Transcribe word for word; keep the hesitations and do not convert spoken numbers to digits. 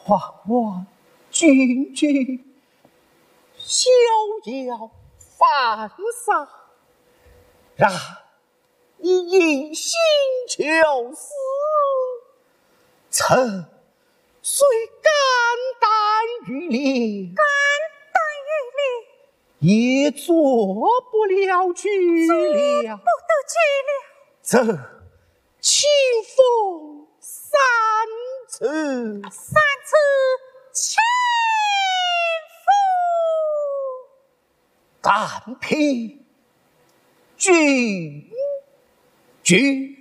还望君君逍遥放洒，让你一心求死，臣虽肝胆欲裂， 肝胆欲裂，也做不了拘了， 不得拘了。 这清风三次， 三次清风， 但凭君君。